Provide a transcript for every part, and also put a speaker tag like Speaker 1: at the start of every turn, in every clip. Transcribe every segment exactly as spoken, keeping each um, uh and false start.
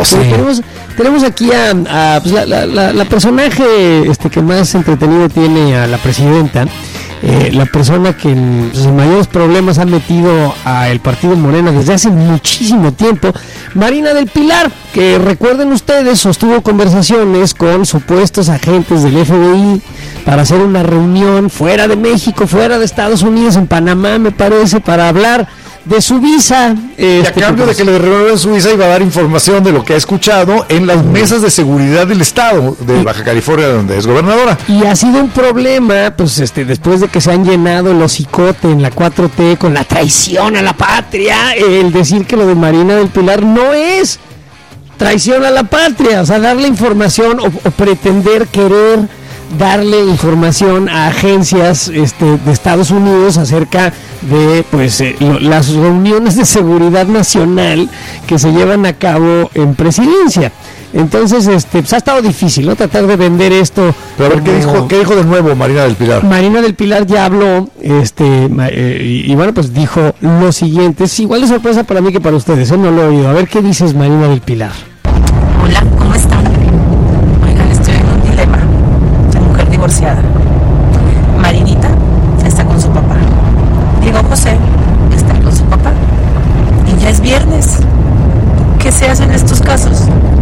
Speaker 1: sí.
Speaker 2: tenemos, tenemos aquí a, a pues la, la, la, la personaje este, que más entretenido tiene a la presidenta. Eh, la persona que en sus mayores problemas ha metido al partido Morena desde hace muchísimo tiempo, Marina del Pilar, que recuerden ustedes sostuvo conversaciones con supuestos agentes del F B I para hacer una reunión fuera de México, fuera de Estados Unidos, en Panamá me parece, para hablar de su visa.
Speaker 1: Este, y a cambio de que le renueven su visa iba a dar información de lo que ha escuchado en las mesas de seguridad del estado de Baja California, donde es gobernadora.
Speaker 2: Y ha sido un problema, pues este, después de que se han llenado el hocicote en la cuatro T con la traición a la patria, el decir que lo de Marina del Pilar no es traición a la patria, o sea, darle información o, o pretender querer darle información a agencias este, de Estados Unidos acerca de pues eh, lo, las reuniones de seguridad nacional que se llevan a cabo en presidencia. Entonces, este, pues ha estado difícil, ¿no? Tratar de vender esto.
Speaker 1: Pero a ver, ¿qué dijo, qué dijo de nuevo Marina del Pilar?
Speaker 2: Marina del Pilar ya habló, este, eh, y, y bueno, pues dijo lo siguiente. Es igual de sorpresa para mí que para ustedes, ¿eh? No lo he oído. A ver qué dices, Marina del Pilar.
Speaker 3: Hola, ¿cómo están? Oigan, estoy en un dilema. Soy mujer divorciada. Marinita está con su papá. Diego José está con su papá. Y ya es viernes. ¿Qué se hace en estos casos?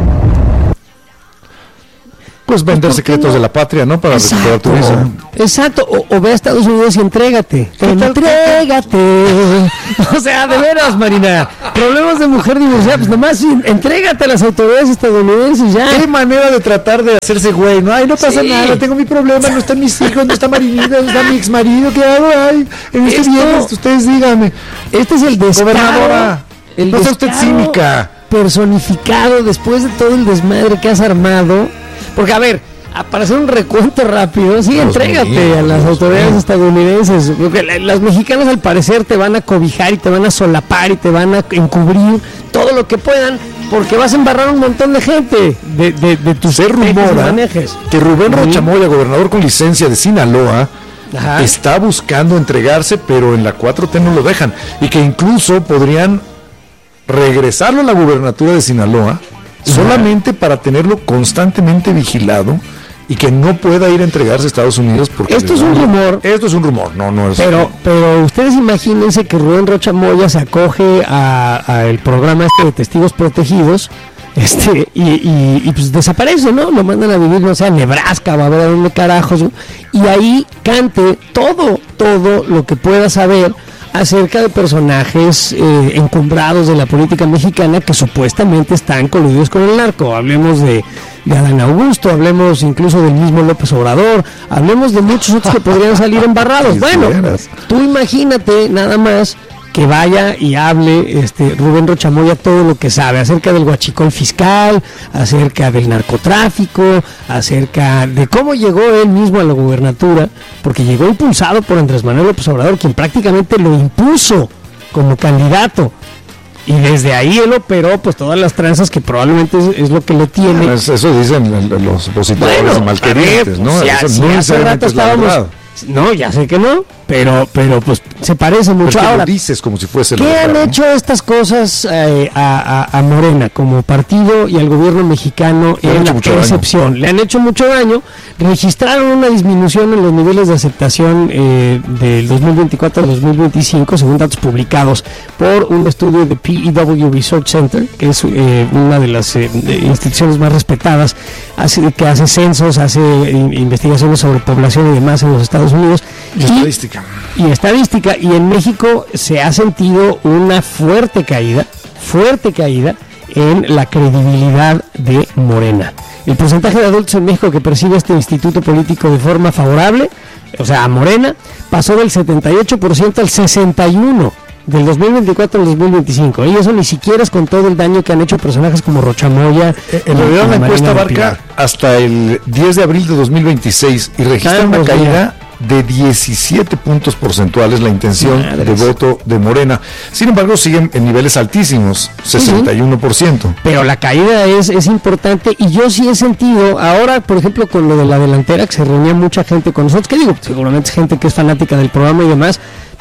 Speaker 1: Pues vender secretos no? de la patria, ¿no? Para
Speaker 2: Exacto,
Speaker 1: recuperar tu visa.
Speaker 2: Exacto, o, o ve a Estados Unidos y entrégate. Entrégate. O sea, de veras, Marina. Problemas de mujer divorciada, pues nomás entrégate a las autoridades estadounidenses ya.
Speaker 1: Qué manera de tratar de hacerse güey, ¿no? Ay, no pasa
Speaker 2: sí.
Speaker 1: nada, tengo mi problema, no están mis hijos, no está Marinita, no está mi ex marido, ¿qué hago? Ay, en este viernes, ustedes díganme.
Speaker 2: Este es el descaro.
Speaker 1: Gobernadora,
Speaker 2: el
Speaker 1: no sea usted cínica.
Speaker 2: Personificado después de todo el desmadre que has armado. Porque, a ver, para hacer un recuento rápido, sí, los entrégate míos, a las autoridades míos. estadounidenses. Porque las mexicanas, al parecer, te van a cobijar y te van a solapar y te van a encubrir todo lo que puedan, porque vas a embarrar un montón de gente de, de, de tus
Speaker 1: Se rumora que Rubén Rocha Moya, gobernador con licencia de Sinaloa, Ajá. está buscando entregarse, pero en la cuatro T no lo dejan. Y que incluso podrían regresarlo a la gubernatura de Sinaloa, solamente para tenerlo constantemente vigilado y que no pueda ir a entregarse a Estados Unidos. Porque
Speaker 2: esto es un rumor.
Speaker 1: Esto es un rumor, no, no es.
Speaker 2: Pero, pero ustedes imagínense que Rubén Rocha Moya se acoge a, a el programa este de testigos protegidos, este, y, y, y pues desaparece, ¿no? Lo mandan a vivir, no sé, a Nebraska, va a ver a dónde carajos, ¿no? Y ahí cante todo, todo lo que pueda saber acerca de personajes eh, encumbrados de la política mexicana que supuestamente están coludidos con el narco. Hablemos de, de Adán Augusto, hablemos incluso del mismo López Obrador, hablemos de muchos otros que podrían salir embarrados. Bueno, tú imagínate nada más que vaya y hable este Rubén Rocha Moya todo lo que sabe acerca del huachicol fiscal, acerca del narcotráfico, acerca de cómo llegó él mismo a la gubernatura, porque llegó impulsado por Andrés Manuel López Obrador, quien prácticamente lo impuso como candidato. Y desde ahí él operó pues todas las tranzas que probablemente es, es lo que le tiene.
Speaker 1: Bueno, eso dicen los opositores
Speaker 2: bueno,
Speaker 1: malquerientes, ¿no?
Speaker 2: Si,
Speaker 1: eso
Speaker 2: si
Speaker 1: no
Speaker 2: hace rato estábamos... No, ya sé que no, pero pero pues se parece mucho.
Speaker 1: Ahora
Speaker 2: Ahora,
Speaker 1: dices como si fuese
Speaker 2: ¿qué han
Speaker 1: verdad,
Speaker 2: hecho
Speaker 1: ¿no?
Speaker 2: estas cosas eh, a, a, a Morena como partido y al gobierno mexicano
Speaker 1: Le
Speaker 2: en la percepción? Le han hecho mucho daño. Registraron una disminución en los niveles de aceptación eh, del dos mil veinticuatro al dos mil veinticinco, según datos publicados por un estudio de P E W Research Center, que es eh, una de las eh, de instituciones más respetadas, hace, que hace censos, hace in, investigaciones sobre población y demás en los Estados Unidos.
Speaker 1: Y, y estadística.
Speaker 2: Y estadística, y en México se ha sentido una fuerte caída, fuerte caída en la credibilidad de Morena. El porcentaje de adultos en México que percibe este instituto político de forma favorable, o sea, a Morena, pasó del setenta y ocho por ciento al sesenta y uno por ciento del dos mil veinticuatro al dos mil veinticinco, y eso ni siquiera es con todo el daño que han hecho personajes como Rocha Moya.
Speaker 1: En realidad la encuesta abarca hasta el diez de abril de dos mil veintiséis y registra una caída de diecisiete puntos porcentuales la intención Madres. de voto de Morena. Sin embargo, siguen en niveles altísimos, sesenta y uno por ciento.
Speaker 2: Uh-huh. Pero la caída es, es importante, y yo sí he sentido, ahora, por ejemplo, con lo de la delantera, que se reunía mucha gente con nosotros, que digo, seguramente es gente que es fanática del programa y demás,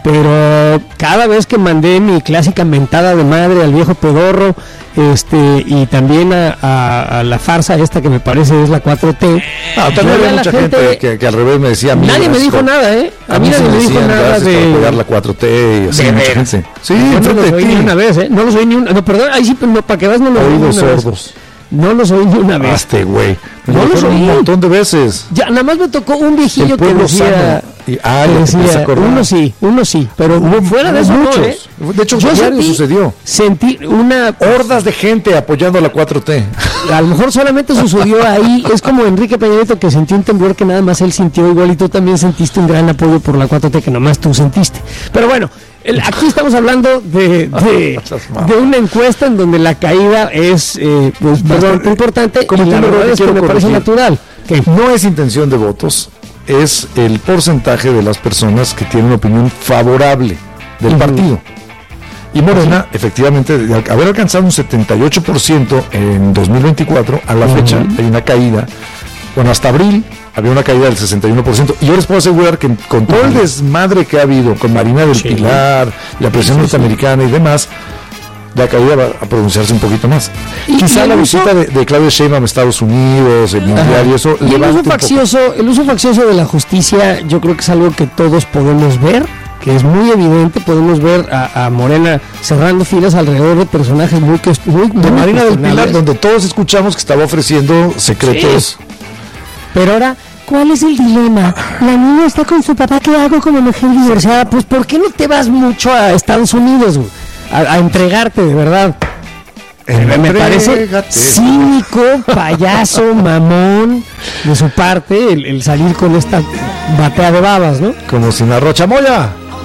Speaker 2: pero cada vez que mandé mi clásica mentada de madre al viejo pedorro, este, y también a, a, a la farsa esta que me parece es la cuatro T.
Speaker 1: Ah, también había mucha gente, gente que, que al revés me decía,
Speaker 2: nadie me dijo nada, ¿eh? A, a mí nadie me dijo nada de
Speaker 1: pegar la cuatro T y así,
Speaker 2: de
Speaker 1: mucha gente. Sí,
Speaker 2: no, no los oí ni una vez, ¿eh? No los oí ni una, no, perdón, ahí sí, no, para que veas, no los oí ni una
Speaker 1: sordos.
Speaker 2: vez. No los oí ni una vez.
Speaker 1: Hazte, güey.
Speaker 2: No los oí
Speaker 1: un montón de veces.
Speaker 2: Ya, nada más me tocó un viejillo que decía,
Speaker 1: y, ah,
Speaker 2: que decía uno sí, uno sí, pero hubo fuera de eso
Speaker 1: muchos.
Speaker 2: No, ¿eh?
Speaker 1: De hecho, yo diario sentí, sucedió.
Speaker 2: Sentí una
Speaker 1: hordas de gente apoyando a la cuatro T.
Speaker 2: A lo mejor solamente sucedió ahí. Es como Enrique Peña Nieto, que sintió un temblor que nada más él sintió, igual y tú también sentiste un gran apoyo por la cuatro T que nomás tú sentiste. Pero bueno, el, aquí estamos hablando de, de, de una encuesta en donde la caída es eh, pues, bastante importante,
Speaker 1: como
Speaker 2: y la verdad es que me parece
Speaker 1: corregir.
Speaker 2: natural.
Speaker 1: Que no es intención de votos, es el porcentaje de las personas que tienen una opinión favorable del uh-huh. partido. Y Morena, uh-huh. efectivamente, de haber alcanzado un setenta y ocho por ciento en dos mil veinticuatro, a la uh-huh. fecha hay una caída. Bueno, hasta abril había una caída del sesenta y uno por ciento. Y yo les puedo asegurar que con todo el desmadre que ha habido con Marina del sí. Pilar, la presión sí, norteamericana sí. y demás, la caída va a pronunciarse un poquito más. Y quizá y la uso, visita de, de Claudia Sheinbaum a Estados Unidos, el mundial y eso.
Speaker 2: Y el uso faccioso, el uso faccioso de la justicia, yo creo que es algo que todos podemos ver, que es muy evidente. Podemos ver a, a Morena cerrando filas alrededor de personajes muy que muy, muy
Speaker 1: de Marina del Pilar, donde todos escuchamos que estaba ofreciendo secretos.
Speaker 2: Sí. Pero ahora, ¿cuál es el dilema? La niña está con su papá, ¿qué hago como mujer divorciada? Pues ¿por qué no te vas mucho a Estados Unidos, güey? A, a entregarte, de verdad. Me, me parece cínico, payaso, mamón de su parte el, el salir con esta batea de babas, ¿no?
Speaker 1: Como sin arroz chamoya.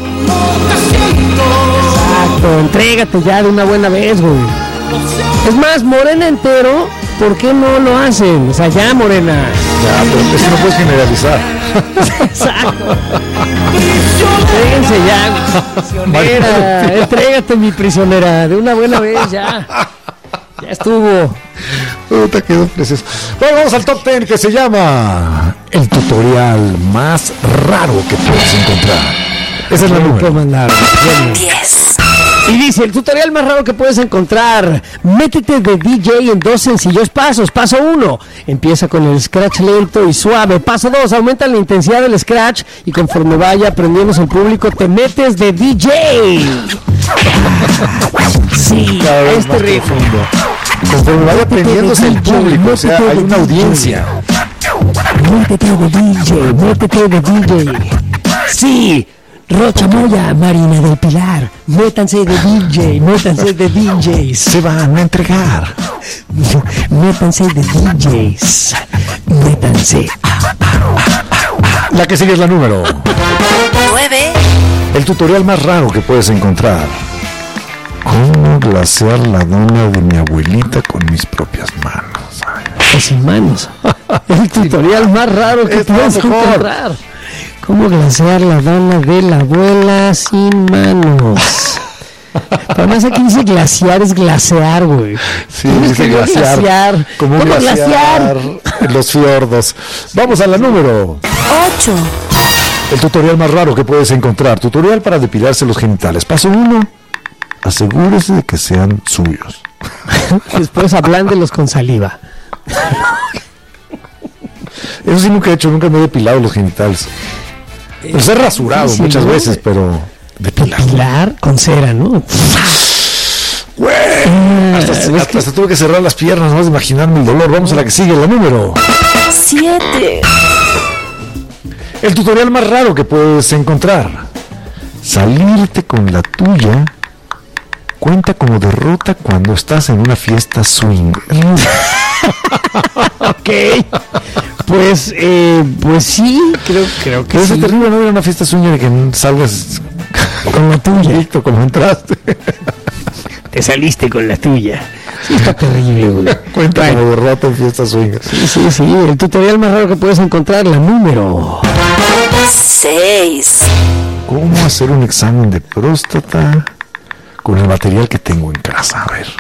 Speaker 2: Exacto, entrégate ya de una buena vez, güey. Es más, Morena entero, ¿por qué no lo hacen? O sea, ya, Morena.
Speaker 1: Ya, pero eso no puedes generalizar.
Speaker 2: Exacto. Entréguense ya, prisionera. Entrégate, mi prisionera, de una buena vez, ya. Ya estuvo.
Speaker 1: Puta, quedó precioso. Bueno, vamos al top ten, que se llama el tutorial más raro que puedes encontrar. Esa es la número
Speaker 2: diez. Y dice, el tutorial más raro que puedes encontrar: métete de D J en dos sencillos pasos. Paso uno, empieza con el scratch lento y suave. Paso dos, aumenta la intensidad del scratch y conforme vaya aprendiéndose el público, te metes de D J. Sí, este ritmo.
Speaker 1: Conforme vaya aprendiéndose el público, o sea, hay una audiencia.
Speaker 2: Métete de D J, métete de D J. Sí. Rocha Moya, Marina del Pilar, métanse de D J, métanse de D Js.
Speaker 1: Se van a entregar.
Speaker 2: Métanse de D Js. Métanse.
Speaker 1: La que sigue es la número
Speaker 3: nueve.
Speaker 1: El tutorial más raro que puedes encontrar: cómo glasear la dona de mi abuelita con mis propias manos.
Speaker 2: Ay. Sin manos. El tutorial más raro que puedes encontrar: cómo glasear la dona de la abuela sin manos. Además aquí dice glaciar, es glasear, güey.
Speaker 1: Sí, dice glaciar. glaciar.
Speaker 2: ¿Cómo, ¿Cómo glaciar?
Speaker 1: En los fiordos. Vamos a la número
Speaker 3: ocho.
Speaker 1: El tutorial más raro que puedes encontrar: tutorial para depilarse los genitales. Paso uno, asegúrese de que sean suyos.
Speaker 2: Después ablándelos con saliva.
Speaker 1: Eso sí nunca he hecho, nunca me he depilado los genitales. Los he rasurado sí, muchas ¿no? veces, pero depilar.
Speaker 2: Depilar con cera, ¿no?
Speaker 1: Güey, hasta, hasta, hasta, hasta tuve que cerrar las piernas, no vas a imaginarme el dolor. Vamos a la que sigue, la número
Speaker 3: siete.
Speaker 1: El tutorial más raro que puedes encontrar: salirte con la tuya cuenta como derrota cuando estás en una fiesta swing.
Speaker 2: Ok. Pues, eh, pues sí, creo, creo que
Speaker 1: es
Speaker 2: sí.
Speaker 1: terrible no ir a una fiesta sueña de que salgas
Speaker 2: con la tuya,
Speaker 1: listo, como entraste.
Speaker 2: Te saliste con la tuya. Sí, está terrible, güey.
Speaker 1: Cuenta bueno. como derrota en fiesta sueña.
Speaker 2: Sí, sí, sí. El tutorial más raro que puedes encontrar, la número
Speaker 3: seis.
Speaker 1: ¿Cómo hacer un examen de próstata con el material que tengo en casa? A ver.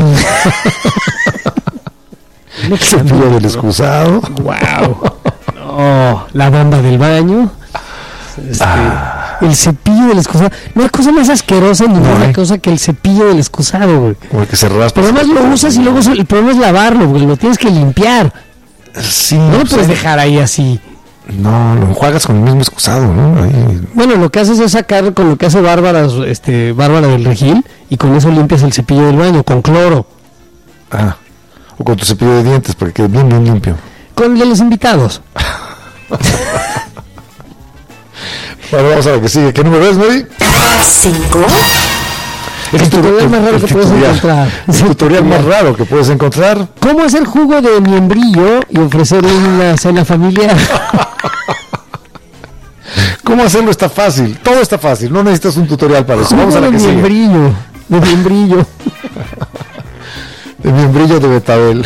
Speaker 1: El cepillo del excusado.
Speaker 2: Wow. No, la bomba del baño. Este, ah. El cepillo cepillo del excusado. No hay cosa más asquerosa en ninguna
Speaker 1: no
Speaker 2: cosa que el cepillo del excusado, güey.
Speaker 1: Como el que se raspa.
Speaker 2: Pero además lo usas y luego el problema es lavarlo, güey. Lo tienes que limpiar.
Speaker 1: Sí.
Speaker 2: No lo
Speaker 1: pues,
Speaker 2: puedes dejar ahí así.
Speaker 1: No, lo enjuagas con el mismo excusado, ¿no? Ahí.
Speaker 2: Bueno, lo que haces es sacar con lo que hace Bárbara, este, Bárbara del Regil, y con eso limpias el cepillo del baño, con cloro.
Speaker 1: Ah, o con tu cepillo de dientes, para que quede bien, bien limpio.
Speaker 2: Con el de los invitados.
Speaker 1: Bueno, vamos a ver qué sigue. ¿Qué número es, Mary?
Speaker 3: Cinco.
Speaker 2: El tutorial más raro que puedes encontrar.
Speaker 1: El tutorial más raro que puedes encontrar.
Speaker 2: ¿Cómo hacer jugo de miembrillo y ofrecer una cena familiar?
Speaker 1: ¿Cómo hacerlo? Está fácil. Todo está fácil. No necesitas un tutorial para eso. Vamos a la
Speaker 2: de
Speaker 1: que sigue.
Speaker 2: miembrillo. De miembrillo.
Speaker 1: De miembrillo de betabel.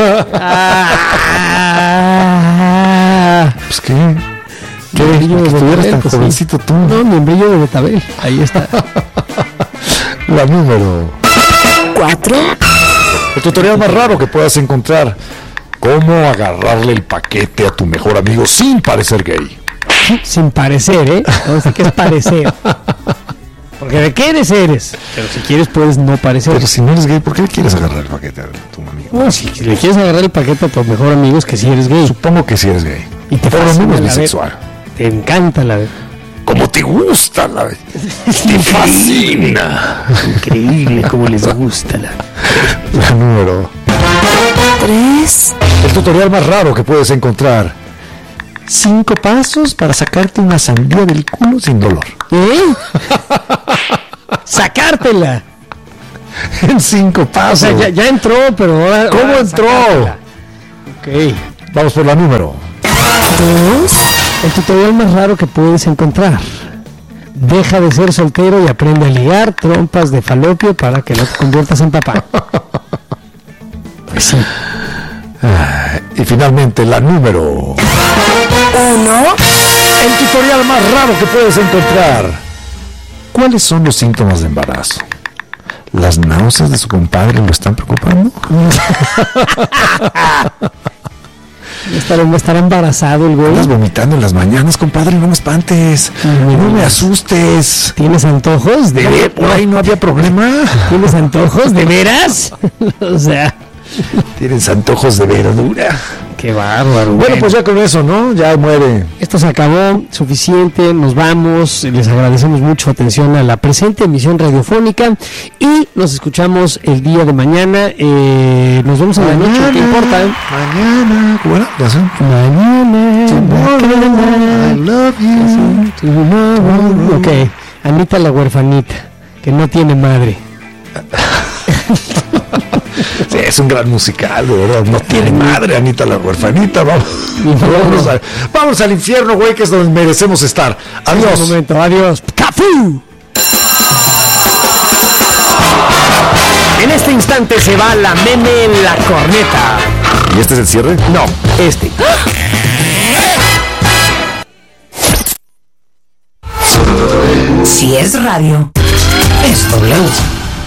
Speaker 2: Ah,
Speaker 1: Pues qué.
Speaker 2: ¿Qué miembrillo de
Speaker 1: que estuvieras
Speaker 2: betabel?
Speaker 1: tan
Speaker 2: Pues
Speaker 1: jovencito
Speaker 2: sí.
Speaker 1: tú.
Speaker 2: No, miembrillo de betabel. Ahí está.
Speaker 1: La número
Speaker 3: Cuatro.
Speaker 1: El tutorial más raro que puedas encontrar. Cómo agarrarle el paquete a tu mejor amigo sin parecer gay.
Speaker 2: Sin parecer, ¿eh? No sé qué es parecer. Porque de qué eres, eres. Pero si quieres, puedes no parecer.
Speaker 1: Pero si no eres gay, ¿por qué le quieres agarrar el paquete a tu amigo?
Speaker 2: No, si le quieres agarrar el paquete a tu mejor amigo es que si eres gay.
Speaker 1: Supongo que si eres gay.
Speaker 2: Y te
Speaker 1: Por lo
Speaker 2: fascina
Speaker 1: menos
Speaker 2: la
Speaker 1: bisexual.
Speaker 2: Te encanta la
Speaker 1: Como te gusta la te fascina.
Speaker 2: Increíble cómo les gusta la
Speaker 1: La número
Speaker 3: Tres.
Speaker 1: El tutorial más raro que puedes encontrar. Cinco pasos para sacarte una sandía del culo sin dolor.
Speaker 2: ¿Eh? Sacártela.
Speaker 1: En cinco
Speaker 2: O
Speaker 1: pasos.
Speaker 2: sea, ya, ya entró, pero ahora.
Speaker 1: ¿Cómo
Speaker 2: ahora
Speaker 1: entró?
Speaker 2: sacártela. Ok.
Speaker 1: Vamos por la número
Speaker 3: Dos.
Speaker 2: El tutorial más raro que puedes encontrar. Deja de ser soltero y aprende a ligar trompas de falopio para que no te conviertas en papá. Pues sí.
Speaker 1: Ah, y finalmente la número
Speaker 3: Uno.
Speaker 1: El tutorial más raro que puedes encontrar. ¿Cuáles son los síntomas de embarazo? ¿Las náuseas de su compadre lo están preocupando?
Speaker 2: Estará, estará embarazado el güey.
Speaker 1: Estás vomitando en las mañanas, compadre, no me espantes.
Speaker 2: Ay,
Speaker 1: No me
Speaker 2: Dios.
Speaker 1: asustes.
Speaker 2: ¿Tienes antojos? ¿De,
Speaker 1: ¿De por ahí no había problema?
Speaker 2: ¿Tienes antojos? ¿De veras? O sea,
Speaker 1: Tienes antojos de verdura.
Speaker 2: qué bárbaro.
Speaker 1: Bueno, pues ya con eso, ¿no? Ya muere.
Speaker 2: Esto se acabó, suficiente, nos vamos, les agradecemos mucho atención a la presente emisión radiofónica y nos escuchamos el día de mañana, eh, nos vemos en la noche, ¿qué importa?
Speaker 1: Mañana. Bueno, ya sé.
Speaker 2: Mañana,
Speaker 1: Tomorrow, I love you.
Speaker 2: tomorrow. Ok, Anita la huerfanita, que no tiene madre.
Speaker 1: Sí, es un gran musical, de verdad. No tiene madre, Anita la huerfanita. Vamos, vamos, a- vamos al infierno, güey, que es donde merecemos estar. Adiós.
Speaker 2: Un momento, adiós. ¡Cafú! En este instante se va la meme en la corneta.
Speaker 1: ¿Y este es el cierre?
Speaker 2: No, este.
Speaker 3: Si es radio, es W.